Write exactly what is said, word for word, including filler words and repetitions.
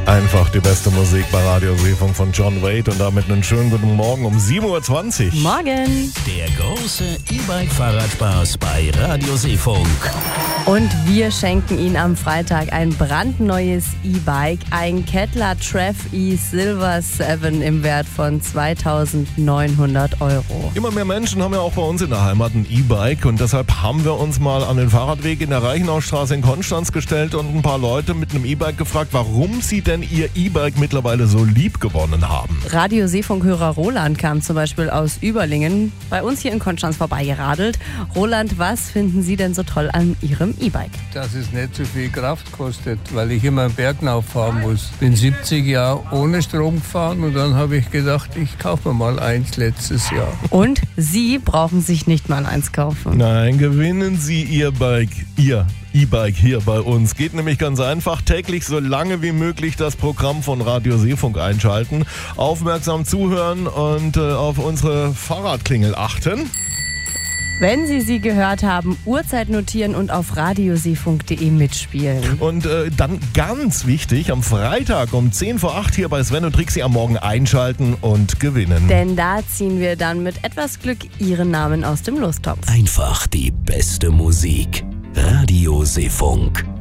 Einfach die beste Musik bei Radio Seefunk von John Wade und damit einen schönen guten Morgen um sieben Uhr zwanzig. Morgen. Der große E-Bike-Fahrradspaß bei Radio Seefunk. Und wir schenken Ihnen am Freitag ein brandneues E-Bike, ein Kettler Trev E Silver sieben im Wert von zweitausendneunhundert Euro. Immer mehr Menschen haben ja auch bei uns in der Heimat ein E-Bike und deshalb haben wir uns mal an den Fahrradweg in der Reichenaustraße in Konstanz gestellt und ein paar Leute mit einem E-Bike gefragt, warum sie denn ihr E-Bike mittlerweile so lieb gewonnen haben. Radio Seefunk-Hörer Roland kam zum Beispiel aus Überlingen bei uns hier in Konstanz vorbeigeradelt. Roland, was finden Sie denn so toll an Ihrem E-Bike? Dass es nicht so viel Kraft kostet, weil ich immer einen Berg fahren muss. Bin siebzig Jahre ohne Strom gefahren und dann habe ich gedacht, ich kaufe mir mal eins letztes Jahr. Und Sie brauchen sich nicht mal eins kaufen. Nein, gewinnen Sie Ihr Bike, Ihr E-Bike hier bei uns. Geht nämlich ganz einfach. Täglich so lange wie möglich das Programm von Radio Seefunk einschalten, aufmerksam zuhören und äh, auf unsere Fahrradklingel achten. Wenn Sie sie gehört haben, Uhrzeit notieren und auf radioseefunk punkt de mitspielen. Und äh, dann ganz wichtig, am Freitag um zehn vor acht hier bei Sven und Trixie am Morgen einschalten und gewinnen. Denn da ziehen wir dann mit etwas Glück Ihren Namen aus dem Lostopf. Einfach die beste Musik. Radio Seefunk.